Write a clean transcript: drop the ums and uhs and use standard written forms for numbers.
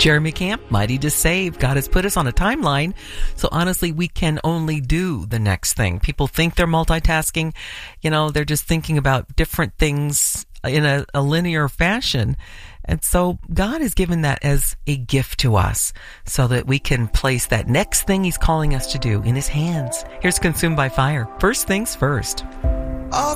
Jeremy Camp, Mighty to Save. God has put us on a timeline, so honestly, we can only do the next thing. People think they're multitasking. They're just thinking about different things in a linear fashion. And so God has given that as a gift to us so that we can place that next thing He's calling us to do in His hands. Here's Consumed by Fire. First things first.